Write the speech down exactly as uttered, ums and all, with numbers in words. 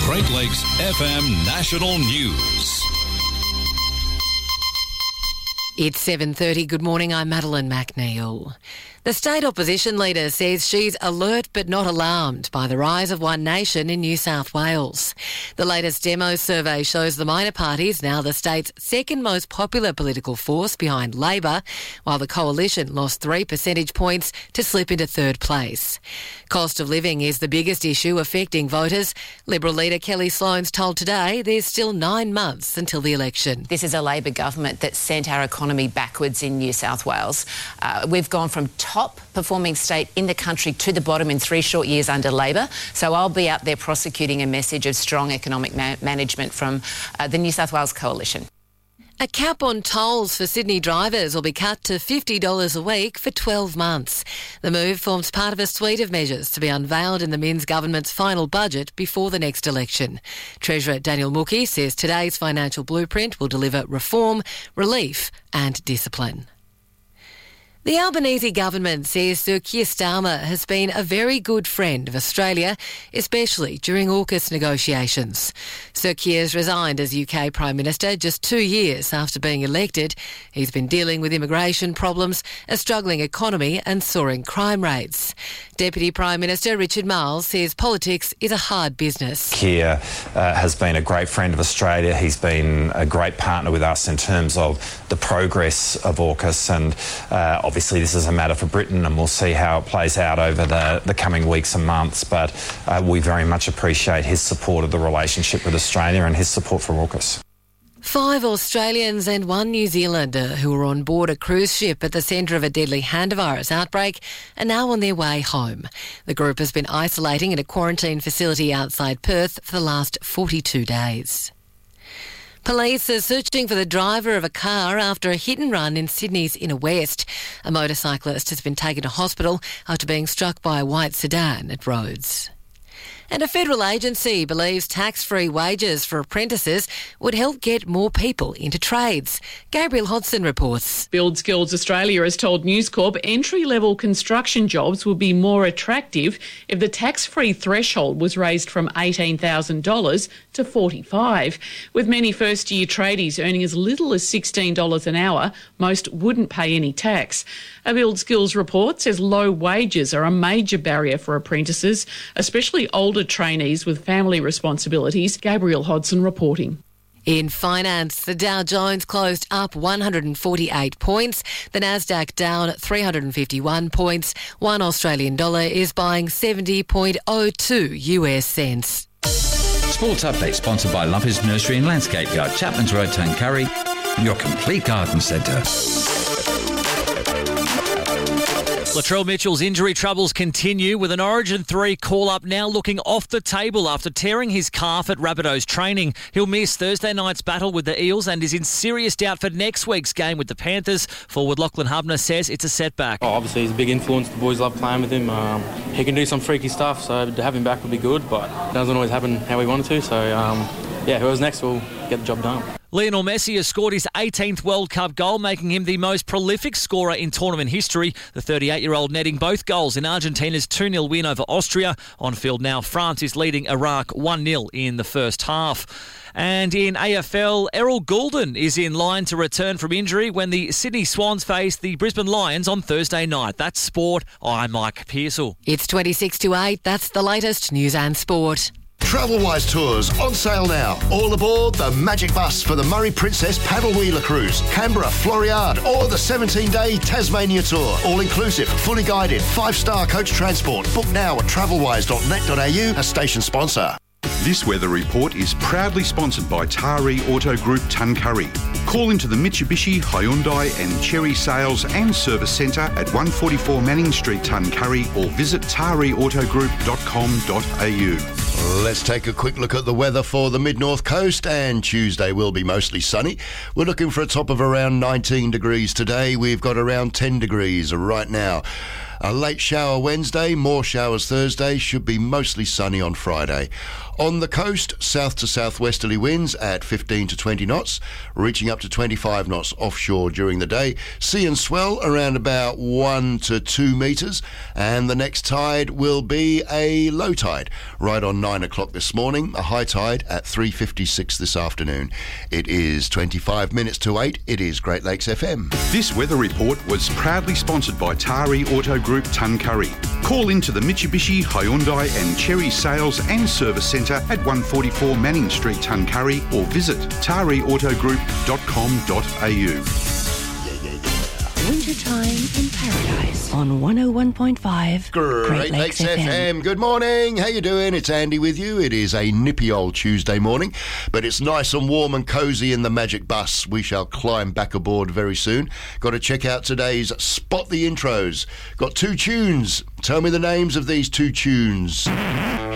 Great Lakes F M National News. It's seven thirty. Good morning, I'm Madeline McNeil. The state opposition leader says she's alert but not alarmed by the rise of One Nation in New South Wales. The latest demo survey shows the minor parties now the state's second most popular political force behind Labor, while the coalition lost three percentage points to slip into third place. Cost of living is the biggest issue affecting voters. Liberal leader Kelly Sloan's told Today there's still nine months until the election. This is a Labor government that sent our economy backwards in New South Wales. Uh, we've gone from top performing state in the country to the bottom in three short years under Labor. So I'll be out there prosecuting a message of strong economic ma- management from uh, the New South Wales Coalition. A cap on tolls for Sydney drivers will be cut to fifty dollars a week for twelve months. The move forms part of a suite of measures to be unveiled in the Minns government's final budget before the next election. Treasurer Daniel Mookie says today's financial blueprint will deliver reform, relief and discipline. The Albanese government says Sir Keir Starmer has been a very good friend of Australia, especially during AUKUS negotiations. Sir Keir's resigned as U K Prime Minister just two years after being elected. He's been dealing with immigration problems, a struggling economy and soaring crime rates. Deputy Prime Minister Richard Marles says politics is a hard business. Keir uh, has been a great friend of Australia. He's been a great partner with us in terms of the progress of AUKUS, and uh, obviously this is a matter for Britain, and we'll see how it plays out over the, the coming weeks and months, but uh, we very much appreciate his support of the relationship with Australia and his support for AUKUS. Five Australians and one New Zealander who were on board a cruise ship at the centre of a deadly hantavirus outbreak are now on their way home. The group has been isolating in a quarantine facility outside Perth for the last forty-two days. Police are searching for the driver of a car after a hit and run in Sydney's inner west. A motorcyclist has been taken to hospital after being struck by a white sedan at Rhodes. And a federal agency believes tax-free wages for apprentices would help get more people into trades. Gabriel Hodson reports. Build Skills Australia has told News Corp entry-level construction jobs would be more attractive if the tax-free threshold was raised from eighteen thousand dollars to forty-five thousand dollars. With many first-year tradies earning as little as sixteen dollars an hour, most wouldn't pay any tax. A Build Skills report says low wages are a major barrier for apprentices, especially older trainees with family responsibilities. Gabriel Hodson reporting. In finance, the Dow Jones closed up one hundred forty-eight points. The Nasdaq down three hundred fifty-one points. One Australian dollar is buying seventy point oh two U S cents. Sports Update sponsored by Lumpers Nursery and Landscape Yard, Chapman's Road, Tuncurry, your complete garden centre. Latrell Mitchell's injury troubles continue, with an Origin three call-up now looking off the table after tearing his calf at Rabbitohs training. He'll miss Thursday night's battle with the Eels and is in serious doubt for next week's game with the Panthers. Forward Lachlan Hubner says it's a setback. Oh, obviously, he's a big influence. The boys love playing with him. Um, he can do some freaky stuff, so to have him back would be good, but it doesn't always happen how we wanted to. So, um, yeah, whoever's next will get the job done. Lionel Messi has scored his eighteenth World Cup goal, making him the most prolific scorer in tournament history. The thirty-eight-year-old netting both goals in Argentina's two nil win over Austria. On field now, France is leading Iraq one nil in the first half. And in A F L, Errol Goulden is in line to return from injury when the Sydney Swans face the Brisbane Lions on Thursday night. That's sport. I'm Mike Pearsall. It's twenty-six to eight. That's the latest news and sport. Travelwise Tours on sale now. All aboard the Magic Bus for the Murray Princess Paddle Wheeler Cruise, Canberra, Floriade, or the seventeen-day Tasmania Tour. All inclusive, fully guided, five-star coach transport. Book now at travelwise dot net dot a u, a station sponsor. This weather report is proudly sponsored by Taree Auto Group Tuncurry. Call into the Mitsubishi, Hyundai and Chery Sales and Service Centre at one forty-four Manning Street, Tuncurry, or visit taree auto group dot com dot a u. Let's take a quick look at the weather for the mid-north coast, and Tuesday will be mostly sunny. We're looking for a top of around nineteen degrees today. We've got around ten degrees right now. A late shower Wednesday, more showers Thursday, should be mostly sunny on Friday. On the coast, south to southwesterly winds at fifteen to twenty knots, reaching up to twenty-five knots offshore during the day. Sea and swell around about one to two metres, and the next tide will be a low tide right on nine o'clock this morning, a high tide at three fifty-six this afternoon. It is twenty-five minutes to eight. It is Great Lakes F M. This weather report was proudly sponsored by Tari Auto Group Tuncurry. Call into the Mitsubishi, Hyundai and Cherry Sales and Service Centre at one forty-four Manning Street, Tuncurry, or visit tari auto group dot com dot a u. Wintertime in Paradise on one oh one point five Great, Great Lakes, Lakes F M. F M. Good morning. How you doing? It's Andy with you. It is a nippy old Tuesday morning, but it's nice and warm and cosy in the Magic Bus. We shall climb back aboard very soon. Got to check out today's Spot the Intros. Got two tunes. Tell me the names of these two tunes.